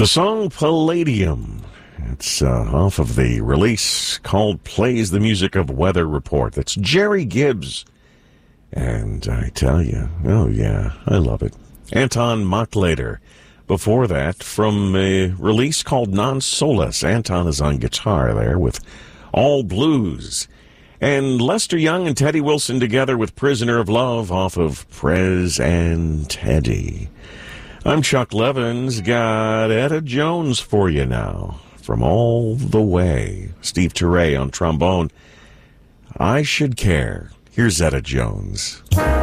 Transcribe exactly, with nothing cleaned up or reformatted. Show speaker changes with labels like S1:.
S1: The song Palladium. It's uh, off of the release called Plays the Music of Weather Report. That's Jerry Gibbs. And I tell you, oh yeah, I love it. Anton Mochlader. Before that, from a release called Non Solus. Anton is on guitar there with All Blues. And Lester Young and Teddy Wilson together with Prisoner of Love off of Prez and Teddy. I'm Chuck Levins. Got Etta Jones for you now. From All the Way. Steve Turre on trombone. I Should Care. Here's Etta Jones.